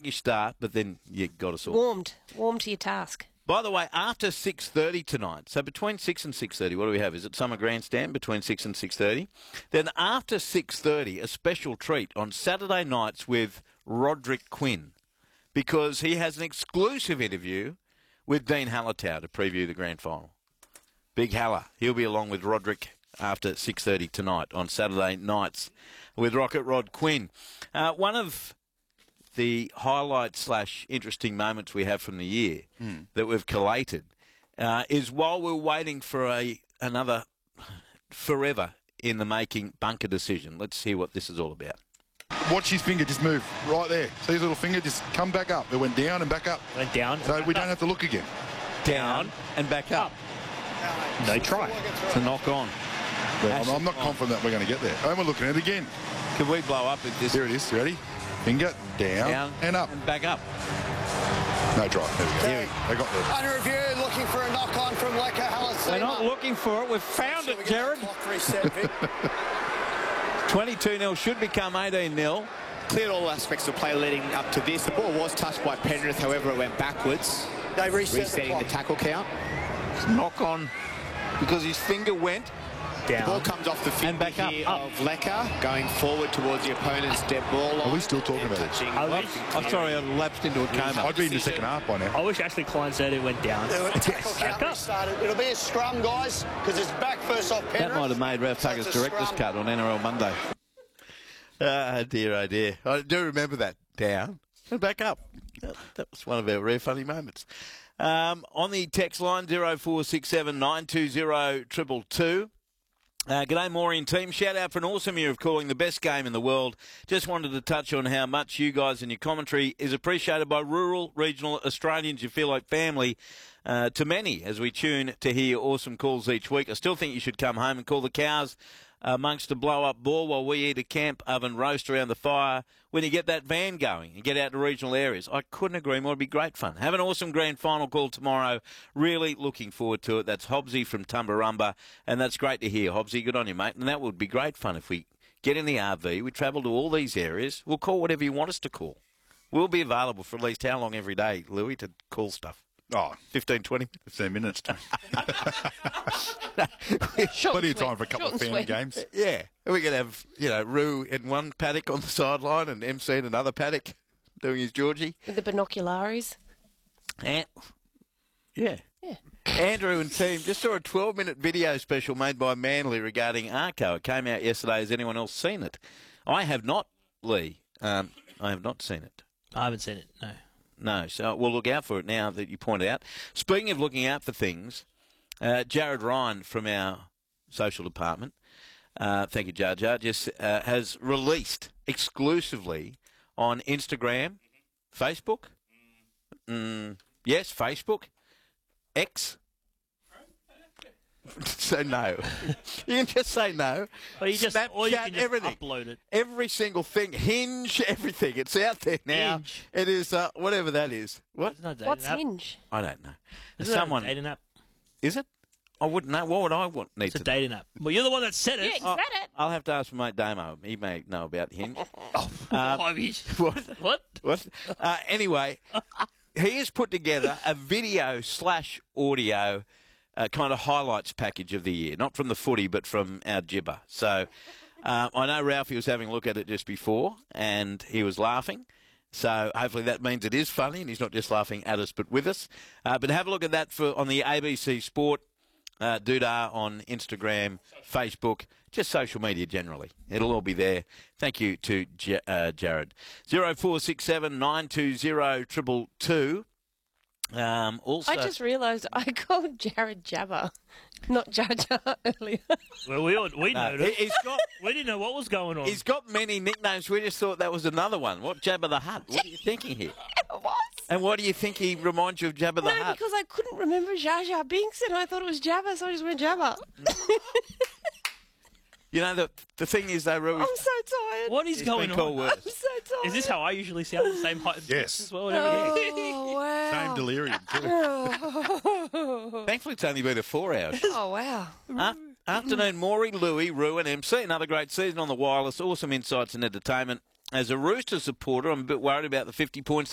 sluggish start, but then you got us all. Warmed to your task. By the way, after 6:30 tonight, so between 6 and 6:30, what do we have? Is it Summer Grandstand between 6 and 6:30? Then after 6:30, a special treat on Saturday nights with Roderick Quinn, because he has an exclusive interview with Dean Hallertau to preview the grand final. Big Haller. He'll be along with Roderick after 6:30 tonight on Saturday nights with Rocket Rod Quinn. One of the highlights / interesting moments we have from the year that we've collated is while we're waiting for another forever in the making bunker decision. Let's hear what this is all about. Watch his finger just move right there. See his little finger just come back up. It went down and back up. Went down. So we don't have to look again. Down and back up. They try to knock on. Well, I'm not confident that we're going to get there. And we're looking at it again. Could we blow up with this? Here it is. Ready? Finger down and up. And back up. No try. There we go. They got there. Under review, looking for a knock-on from Leka Halasima. We're not looking for it. We've found it, Jared. 22-0 should become 18-0. Cleared all aspects of play leading up to this. The ball was touched by Penrith, however, it went backwards. They resetting the tackle count. Knock on because his finger went down. The ball comes off the finger and back up, of Leka, going forward towards the opponent's dead ball line. Are we still talking about this? I'm sorry, I lapsed into a coma. I'd be in the second half by now. I wish Ashley Klein said it went down. Tackle count restarted. It'll be a scrum, guys, because it's back first off Penrith. That might have made Ralph Tucker's director's cut on NRL Monday. Oh dear. I do remember that. Down and back up. That was one of our rare funny moments. On the text line, 0467 920 222. G'day, Maury and team. Shout out for an awesome year of calling the best game in the world. Just wanted to touch on how much you guys and your commentary is appreciated by rural, regional Australians. You feel like family to many as we tune to hear your awesome calls each week. I still think you should come home and call the cows amongst a blow-up ball while we eat a camp oven roast around the fire when you get that van going and get out to regional areas. I couldn't agree more. It'd be great fun. Have an awesome grand final call tomorrow. Really looking forward to it. That's Hobbsy from Tumbarumba, and that's great to hear. Hobbsy, good on you, mate. And that would be great fun if we get in the RV, we travel to all these areas. We'll call whatever you want us to call. We'll be available for at least how long every day, Louis, to call stuff? Oh, 15, 20? 15 minutes. Plenty of time for a couple of family games. Yeah. We could have, Roo in one paddock on the sideline and MC in another paddock doing his Georgie. With the binocularies. Yeah. Andrew and team just saw a 12-minute video special made by Manly regarding Arco. It came out yesterday. Has anyone else seen it? I have not, Lee. I have not seen it. I haven't seen it, no. No, so we'll look out for it now that you point out. Speaking of looking out for things, Jared Ryan from our social department, thank you, Jar Jar, just has released exclusively on Instagram, Facebook, yes, Facebook, X. So no. You can just say no. Or you Snapchat, everything. Upload it. Every single thing. Hinge, everything. It's out there now. Hinge. It is, whatever that is. What? What's Hinge? I don't know. Isn't Someone. that a dating app? Is it? I wouldn't know. What would I need It's a to dating app. Well, you're the one that said it. Yeah, you said it. I'll have to ask my mate Damo. He may know about Hinge. What? What? Anyway, he has put together a video/audio kind of highlights package of the year. Not from the footy, but from our gibber. So I know Ralphie was having a look at it just before, and he was laughing. So hopefully that means it is funny, and he's not just laughing at us, but with us. But have a look at that on the ABC Sport doodah on Instagram, Facebook, just social media generally. It'll all be there. Thank you to Jared. 0467 920 222. Also, I just realised I called Jared Jabba, not Jar Jar earlier. Well, we know he's got. We didn't know what was going on. He's got many nicknames. We just thought that was another one. What, Jabba the Hutt? What are you thinking here? It was. And why do you think he reminds you of Jabba the No, Hutt? because I couldn't remember Jar Jar Binks and I thought it was Jabba, so I just went Jabba. You know, the thing is, though, Rui, I'm so tired. What is going on? I'm so tired. Is this how I usually sound? The same height Yes. as well? Whatever. Oh, wow. Same delirium, too. thankfully it's only been 4 hours. Oh, wow. Afternoon, Maury, Louis, Rue and MC. Another great season on the wireless. Awesome insights and entertainment. As a Rooster supporter, I'm a bit worried about the 50 points